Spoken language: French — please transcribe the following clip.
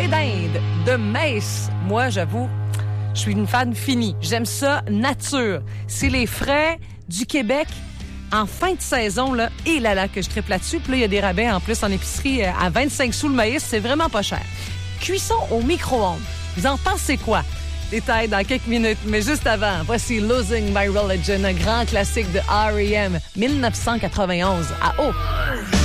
pain d'Inde de maïs. Moi, j'avoue, je suis une fan finie. J'aime ça nature. C'est les frais du Québec en fin de saison, là, et là, que je triple là-dessus. Puis là, il y a des rabais en plus en épicerie à 25 sous le maïs. C'est vraiment pas cher. Cuisson au micro-ondes. Vous en pensez quoi? Détails dans quelques minutes, mais juste avant, voici Losing My Religion, un grand classique de R.E.M. 1991 à eau.